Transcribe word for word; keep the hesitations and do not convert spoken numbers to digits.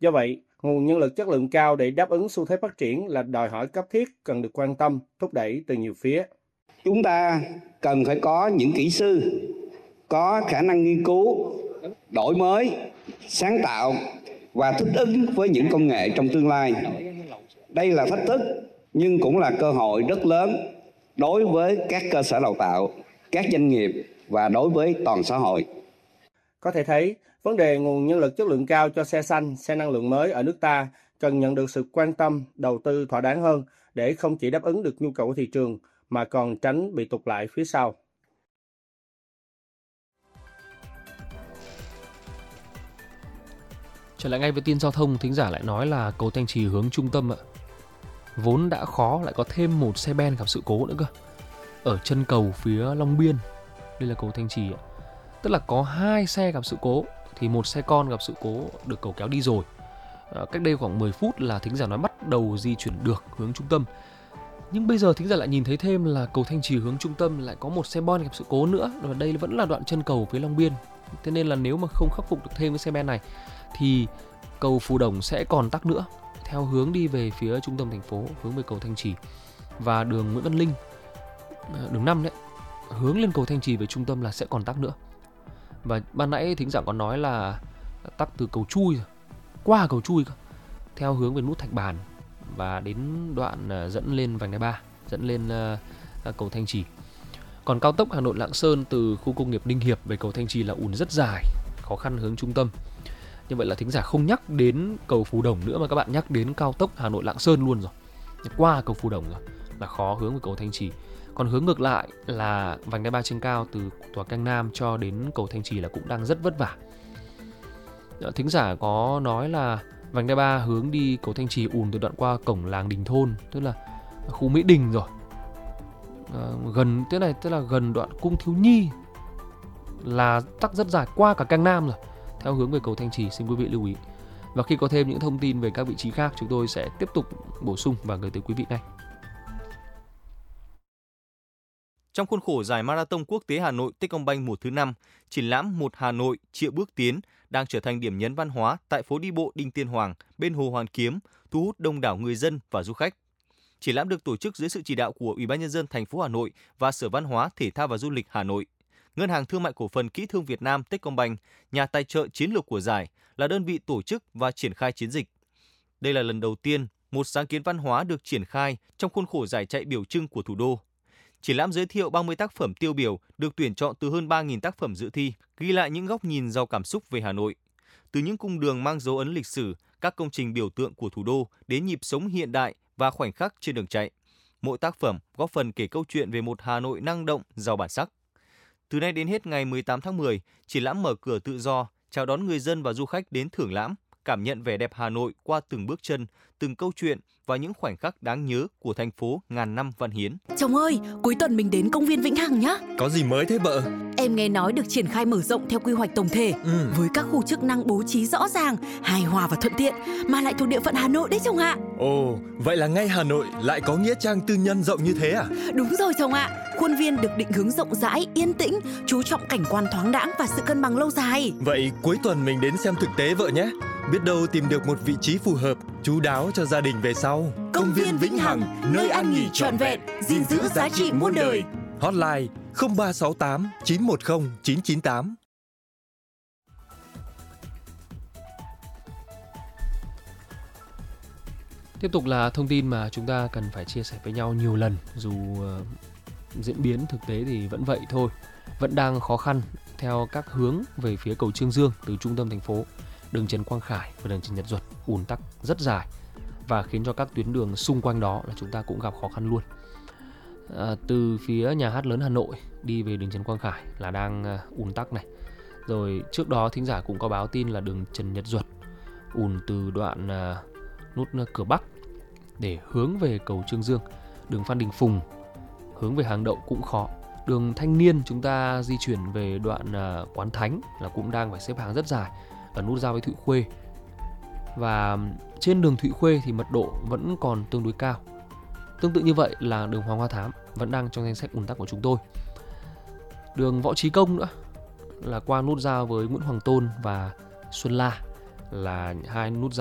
Do vậy, nguồn nhân lực chất lượng cao để đáp ứng xu thế phát triển là đòi hỏi cấp thiết cần được quan tâm, thúc đẩy từ nhiều phía. Chúng ta cần phải có những kỹ sư có khả năng nghiên cứu, đổi mới, sáng tạo và thích ứng với những công nghệ trong tương lai. Đây là thách thức nhưng cũng là cơ hội rất lớn đối với các cơ sở đào tạo, các doanh nghiệp và đối với toàn xã hội. Có thể thấy, vấn đề nguồn nhân lực chất lượng cao cho xe xanh, xe năng lượng mới ở nước ta cần nhận được sự quan tâm, đầu tư thỏa đáng hơn để không chỉ đáp ứng được nhu cầu của thị trường mà còn tránh bị tụt lại phía sau. Trở lại ngay với tin giao thông, thính giả lại nói là cầu Thanh Trì hướng trung tâm ạ. Vốn đã khó lại có thêm một xe ben gặp sự cố nữa cơ. Ở chân cầu phía Long Biên, đây là cầu Thanh Trì ạ. Tức là có hai xe gặp sự cố thì một xe con gặp sự cố được cầu kéo đi rồi. À, cách đây khoảng mười phút là thính giả nói bắt đầu di chuyển được hướng trung tâm. Nhưng bây giờ thính giả lại nhìn thấy thêm là cầu Thanh Trì hướng trung tâm lại có một xe bon gặp sự cố nữa. Và đây vẫn là đoạn chân cầu phía Long Biên. Thế nên là nếu mà không khắc phục được thêm cái xe ben này thì cầu Phù Đồng sẽ còn tắc nữa theo hướng đi về phía trung tâm thành phố, hướng về cầu Thanh Trì. Và đường Nguyễn Văn Linh, đường năm đấy, hướng lên cầu Thanh Trì về trung tâm là sẽ còn tắc nữa. Và ban nãy thính giả còn nói là tắc từ cầu Chui rồi, qua cầu Chui cơ, theo hướng về nút Thạch Bàn và đến đoạn dẫn lên vành đai ba, dẫn lên uh, cầu Thanh Trì. Còn cao tốc Hà Nội Lạng Sơn từ khu công nghiệp Ninh Hiệp về cầu Thanh Trì là ùn rất dài, khó khăn hướng trung tâm. Như vậy là thính giả không nhắc đến cầu Phù Đồng nữa mà các bạn nhắc đến cao tốc Hà Nội Lạng Sơn luôn rồi. Qua cầu Phù Đồng rồi là khó hướng về cầu Thanh Trì. Còn hướng ngược lại là vành đai ba trên cao từ tòa Cang Nam cho đến cầu Thanh Trì là cũng đang rất vất vả. Thính giả có nói là vành đai ba hướng đi cầu Thanh Trì ùn từ đoạn qua cổng làng Đình Thôn, tức là khu Mỹ Đình rồi. À, gần thế này tức là gần đoạn cung Thiếu Nhi là tắc rất dài qua cả Cang Nam rồi, theo hướng về cầu Thanh Trì, xin quý vị lưu ý. Và khi có thêm những thông tin về các vị trí khác, chúng tôi sẽ tiếp tục bổ sung và gửi tới quý vị ngay. Trong khuôn khổ giải Marathon Quốc tế Hà Nội Techcombank mùa thứ năm, triển lãm Một Hà Nội Triệu Bước Tiến đang trở thành điểm nhấn văn hóa tại phố đi bộ Đinh Tiên Hoàng bên Hồ Hoàn Kiếm, thu hút đông đảo người dân và du khách. Triển lãm được tổ chức dưới sự chỉ đạo của Ủy ban nhân dân thành phố Hà Nội và Sở Văn hóa, Thể thao và Du lịch Hà Nội. Ngân hàng Thương mại Cổ phần Kỹ thương Việt Nam Techcombank, nhà tài trợ chiến lược của giải, là đơn vị tổ chức và triển khai chiến dịch. Đây là lần đầu tiên một sáng kiến văn hóa được triển khai trong khuôn khổ giải chạy biểu trưng của thủ đô. Triển lãm giới thiệu ba mươi tác phẩm tiêu biểu được tuyển chọn từ hơn ba nghìn tác phẩm dự thi, ghi lại những góc nhìn giàu cảm xúc về Hà Nội. Từ những cung đường mang dấu ấn lịch sử, các công trình biểu tượng của thủ đô đến nhịp sống hiện đại và khoảnh khắc trên đường chạy. Mỗi tác phẩm góp phần kể câu chuyện về một Hà Nội năng động, giàu bản sắc. Từ nay đến hết ngày mười tám tháng mười, triển lãm mở cửa tự do, chào đón người dân và du khách đến thưởng lãm, cảm nhận vẻ đẹp Hà Nội qua từng bước chân, từng câu chuyện và những khoảnh khắc đáng nhớ của thành phố ngàn năm văn hiến. Chồng ơi, cuối tuần mình đến công viên Vĩnh Hằng nhá. Có gì mới thế vợ? Em nghe nói được triển khai mở rộng theo quy hoạch tổng thể, ừ. với các khu chức năng bố trí rõ ràng, hài hòa và thuận tiện, mà lại thuộc địa phận Hà Nội đấy chồng ạ. Ồ, vậy là ngay Hà Nội lại có nghĩa trang tư nhân rộng như thế à? Đúng rồi chồng ạ. Khuôn viên được định hướng rộng rãi, yên tĩnh, chú trọng cảnh quan thoáng đãng và sự cân bằng lâu dài. Vậy cuối tuần mình đến xem thực tế vợ nhé. Biết đâu tìm được một vị trí phù hợp, chu đáo cho gia đình về sau. Công, Công viên Vĩnh Hằng, nơi ăn nghỉ trọn vẹn, gìn giữ giá trị muôn đời. Hotline không ba sáu tám chín một không chín chín tám. Tiếp tục là thông tin mà chúng ta cần phải chia sẻ với nhau nhiều lần, dù uh, diễn biến thực tế thì vẫn vậy thôi, vẫn đang khó khăn theo các hướng về phía cầu Chương Dương từ trung tâm thành phố. Đường Trần Quang Khải và đường Trần Nhật Duật ùn tắc rất dài và khiến cho các tuyến đường xung quanh đó là chúng ta cũng gặp khó khăn luôn. À, từ phía Nhà hát lớn Hà Nội đi về đường Trần Quang Khải là đang uh, ùn tắc này. Rồi trước đó thính giả cũng có báo tin là đường Trần Nhật Duật ùn từ đoạn uh, nút cửa Bắc để hướng về cầu Chương Dương. Đường Phan Đình Phùng hướng về Hàng Đậu cũng khó. Đường Thanh Niên chúng ta di chuyển về đoạn uh, Quán Thánh là cũng đang phải xếp hàng rất dài ở nút giao với Thụy Khuê. Và trên đường Thụy Khuê thì mật độ vẫn còn tương đối cao. Tương tự như vậy là đường Hoàng Hoa Thám vẫn đang trong danh sách ùn tắc của chúng tôi. Đường Võ Trí Công nữa là qua nút giao với Nguyễn Hoàng Tôn và Xuân La là hai nút giao